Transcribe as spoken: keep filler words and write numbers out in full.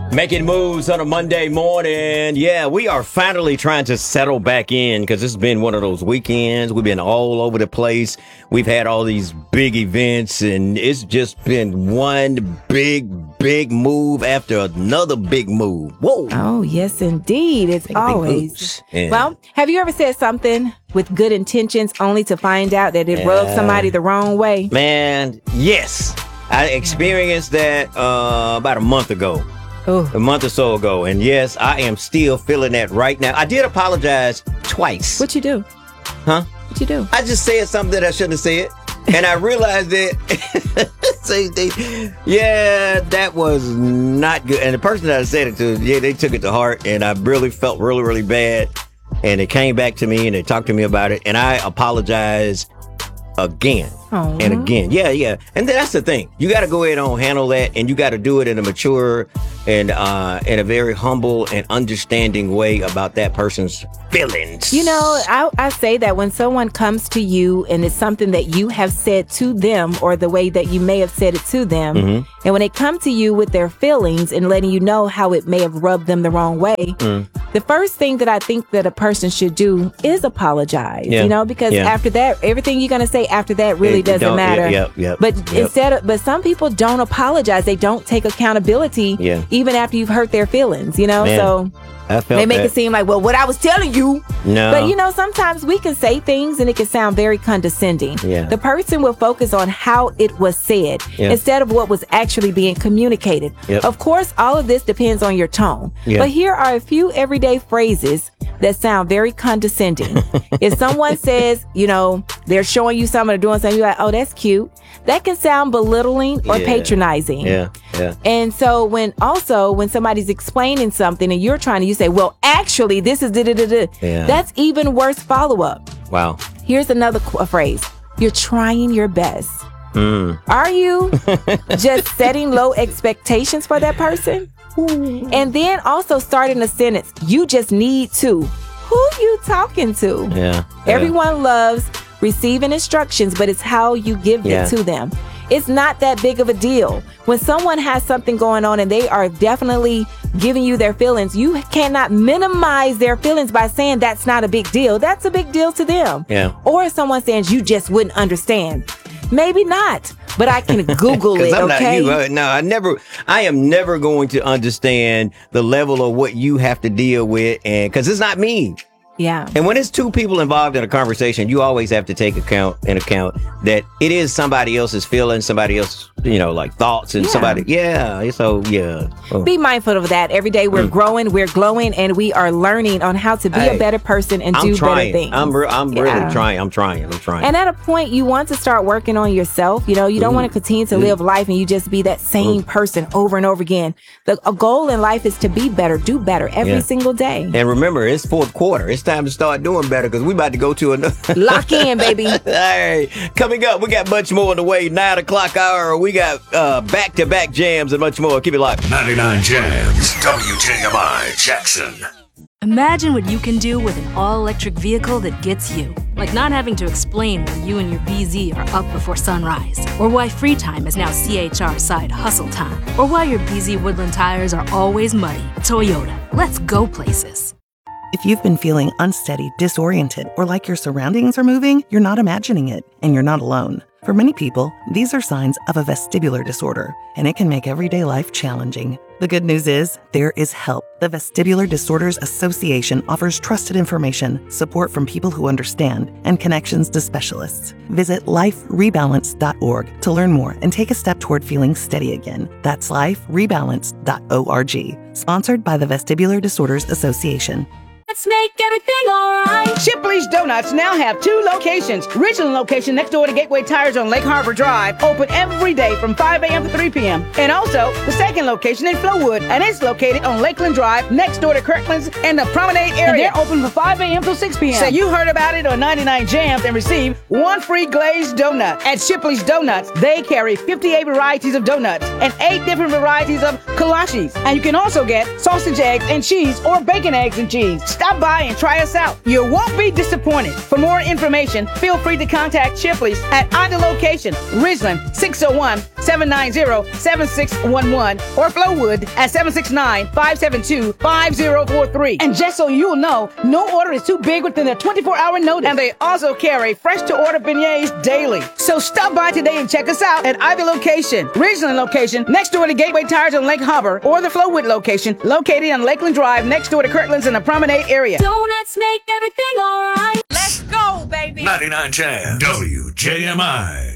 Making moves on a Monday morning. Yeah, we are finally trying to settle back in because this has been one of those weekends. We've been all over the place. We've had all these big events, and it's just been one big, big move after another big move. Whoa. Oh, yes, indeed. It's Big always. moves. Yeah. Well, have you ever said something with good intentions only to find out that it Yeah. rubbed somebody the wrong way? Man, yes. I experienced that uh, about a month ago. Oh. A month or so ago. And yes, I am still feeling that right now. I did apologize twice. What you do? Huh? What you do? I just said something that I shouldn't have said. And I realized that, say they, yeah, that was not good. And the person that I said it to, yeah, they took it to heart. And I really felt really, really bad. And they came back to me and they talked to me about it. And I apologized again. Aww. And again. Yeah, yeah. And that's the thing. You got to go ahead and handle that. And you got to do it in a mature and uh, in a very humble and understanding way about that person's feelings. You know, I, I say that when someone comes to you and it's something that you have said to them or the way that you may have said it to them, Mm-hmm. and when they come to you with their feelings and letting you know how it may have rubbed them the wrong way, Mm. the first thing that I think that a person should do is apologize, Yeah. you know, because Yeah. after that, everything you're going to say after that really It doesn't don't- matter. Yep, yep, But yep. instead of, but some people don't apologize. They don't take accountability Yeah. even after you've hurt their feelings, you know, Man, so I felt they make that. it seem like, well, what I was telling you. No. But, you know, sometimes we can say things and it can sound very condescending. Yeah. The person will focus on how it was said Yeah. instead of what was actually being communicated. Yep. Of course, all of this depends on your tone. Yeah. But here are a few everyday phrases that sound very condescending. If someone says, you know, they're showing you something or doing something, you're like, oh, that's cute. That can sound belittling or Yeah. patronizing. Yeah, yeah. And so when also when somebody's explaining something and you're trying to, you say, well, actually, this is da da da da. Yeah. That's even worse follow up. Wow. Here's another qu- phrase. You're trying your best. Mm. Are you just setting low expectations for that person? And then also starting a sentence. You just need to. Who you talking to? Yeah. yeah. Everyone loves receiving instructions, but it's how you give Yeah. it to them. It's not that big of a deal. When someone has something going on and they are definitely giving you their feelings, you cannot minimize their feelings by saying that's not a big deal. That's a big deal to them. Yeah. Or if someone says you just wouldn't understand. Maybe not, but I can Google it, I'm okay? not you. Uh, no, I never, I am never going to understand the level of what you have to deal with. And cause it's not me. Yeah. And when it's two people involved in a conversation, you always have to take account in account that it is somebody else's feelings, somebody else's, you know, like thoughts and Yeah. somebody. Yeah. So yeah. Oh. Be mindful of that. Every day we're growing, we're glowing, and we are learning on how to be Hey, a better person and I'm do trying. better things. I'm, re- I'm Yeah. really trying. I'm trying. I'm trying. And at a point, you want to start working on yourself. You know, you don't want to continue to live life and you just be that same person over and over again. The a goal in life is to be better, do better every Yeah. single day. And remember, it's fourth quarter. It's time to start doing better because we about to go to another. Lock in, baby. All right. Coming up, we got much more on the way. Nine o'clock hour. We got uh, back-to-back jams and much more. Keep it locked. ninety-nine Jams, W J M I Jackson. Imagine what you can do with an all-electric vehicle that gets you. Like not having to explain why you and your B Z are up before sunrise. Or why free time is now C H R side hustle time. Or why your B Z Woodland tires are always muddy. Toyota, let's go places. If you've been feeling unsteady, disoriented, or like your surroundings are moving, you're not imagining it, and you're not alone. For many people, these are signs of a vestibular disorder, and it can make everyday life challenging. The good news is, there is help. The Vestibular Disorders Association offers trusted information, support from people who understand, and connections to specialists. Visit life rebalance dot org to learn more and take a step toward feeling steady again. That's life rebalance dot org. Sponsored by the Vestibular Disorders Association. Let's make everything alright. Shipley's Donuts now have two locations. Richland location next door to Gateway Tires on Lake Harbor Drive, open every day from five a.m. to three p.m. And also the second location in Flowood, and it's located on Lakeland Drive next door to Kirkland's and the Promenade area. And they're open from five a.m. till six p.m. So you heard about it on ninety-nine Jams and receive one free glazed donut. At Shipley's Donuts, they carry fifty-eight varieties of donuts and eight different varieties of kolaches. And you can also get sausage, eggs, and cheese or bacon, eggs, and cheese. Stop Stop by and try us out. You won't be disappointed. For more information, feel free to contact Shipley's at either location, Ridgeland, six oh one, seven nine zero, seven six one one, or Flowwood at seven six nine, five seven two, five zero four three. And just so you'll know, no order is too big within a twenty-four hour notice. And they also carry fresh-to-order beignets daily. So stop by today and check us out at either location, Ridgeland location, next door to Gateway Tires on Lake Harbor, or the Flowwood location, located on Lakeland Drive, next door to Kirtland's in the Promenade area. Donuts make everything alright. Let's go, baby. ninety-nine Jam. W J M I.